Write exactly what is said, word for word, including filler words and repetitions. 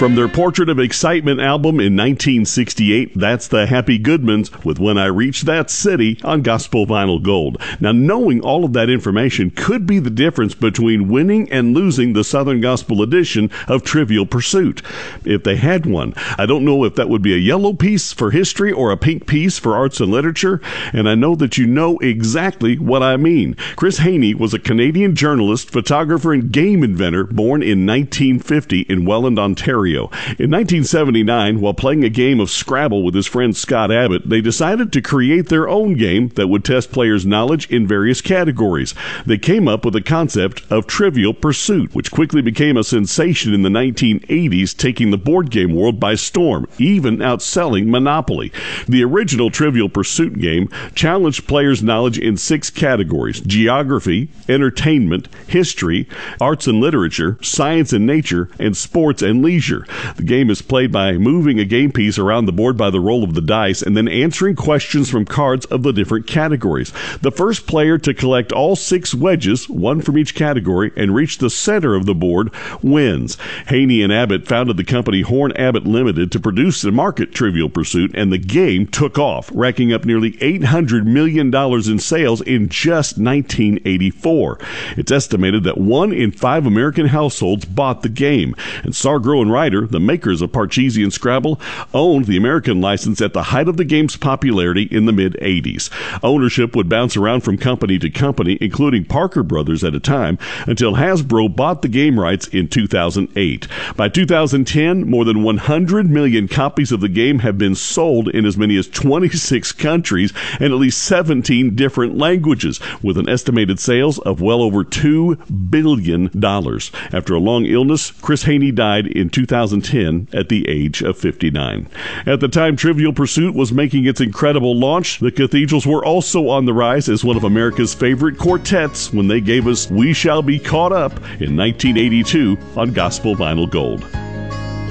From their Portrait of Excitement album in nineteen sixty-eight, that's the Happy Goodmans with When I Reach That City on Gospel Vinyl Gold. Now, knowing all of that information could be the difference between winning and losing the Southern Gospel edition of Trivial Pursuit, if they had one. I don't know if that would be a yellow piece for history or a pink piece for arts and literature, and I know that you know exactly what I mean. Chris Haney was a Canadian journalist, photographer, and game inventor born in nineteen fifty in Welland, Ontario. In nineteen seventy-nine, while playing a game of Scrabble with his friend Scott Abbott, they decided to create their own game that would test players' knowledge in various categories. They came up with the concept of Trivial Pursuit, which quickly became a sensation in the nineteen eighties, taking the board game world by storm, even outselling Monopoly. The original Trivial Pursuit game challenged players' knowledge in six categories: geography, entertainment, history, arts and literature, science and nature, and sports and leisure. The game is played by moving a game piece around the board by the roll of the dice and then answering questions from cards of the different categories. The first player to collect all six wedges, one from each category, and reach the center of the board wins. Haney and Abbott founded the company Horn Abbott Limited to produce and market Trivial Pursuit, and the game took off, racking up nearly eight hundred million dollars in sales in just nineteen eighty-four. It's estimated that one in five American households bought the game, and Sargro and Ryder, the makers of Parcheesi and Scrabble, owned the American license at the height of the game's popularity in the mid-eighties. Ownership would bounce around from company to company, including Parker Brothers at a time, until Hasbro bought the game rights in two thousand eight. By two thousand ten, more than one hundred million copies of the game have been sold in as many as twenty-six countries and at least seventeen different languages, with an estimated sales of well over two billion dollars. After a long illness, Chris Haney died in two thousand ten at the age of fifty-nine. At the time Trivial Pursuit was making its incredible launch, the Cathedrals were also on the rise as one of America's favorite quartets when they gave us We Shall Be Caught Up in nineteen eighty-two on Gospel Vinyl Gold.